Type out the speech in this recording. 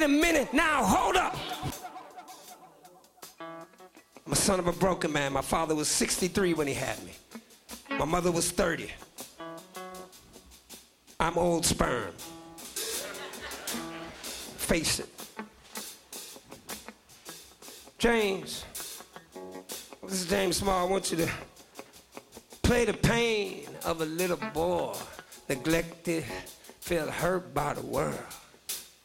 a minute, now hold up. I'm a son of a broken man. My father was 63 when he had me. My mother was 30. I'm old sperm. Face it. James, this is James Small. I want you to play the pain of a little boy, neglected, felt hurt by the world.